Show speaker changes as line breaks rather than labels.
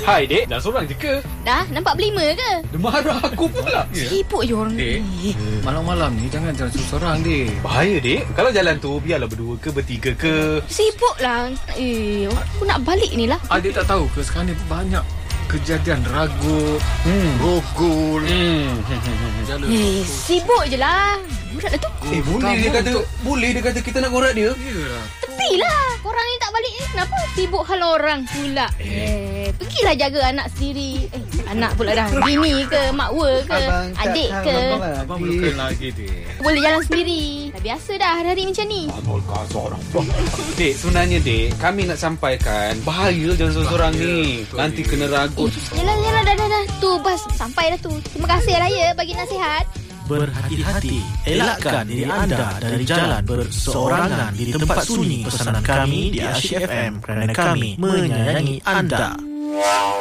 Hai dek, dah seorang je ke?
Dah, nampak berlima ke?
Dia marah aku pula.
Sibuk je orang
Dek,
ni.
Malam-malam ni jangan jalan seorang dek.
bahaya dek. Kalau jalan tu biarlah berdua ke bertiga ke.
Sibuk lah. Aku nak balik ni lah.
Adik tak tahu ke sekarang ni banyak kejadian ragut, rogol. Jalan.
Sibuk je lah. Budak lah tu.
Boleh dia kata kita nak ngorak dia.
Yalah.
Tepilah. Korang ni tak balik ni. Kenapa sibuk hal orang pula? Pergilah jaga anak sendiri. Anak pula dah. Bini ke, makwa ke, adik ke.
Abang belum lagi dek.
Boleh jalan sendiri. Dah biasa dah hari-hari macam ni.
Dek, sebenarnya dek, kami nak sampaikan bahaya jalan seorang ni.
betul,
Nanti
dek.
kena ragut.
Yalah, dah. Tu, bas. Sampai dah tu. Terima kasih lah ya bagi nasihat.
Berhati-hati, elakkan diri anda dari jalan berseorangan di tempat sunyi. Pesanan kami di Asyik FM kerana kami menyayangi anda.